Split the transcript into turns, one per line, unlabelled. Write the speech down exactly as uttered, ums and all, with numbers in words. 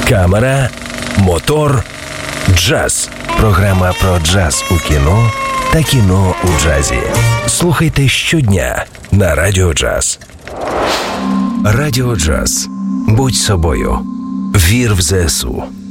камера, мотор, джаз. Програма про джаз у кіно та кіно у джазі. Слухайте щодня на Радіо Джаз. Радіо Джаз. Будь собою. Вір в ЗСУ.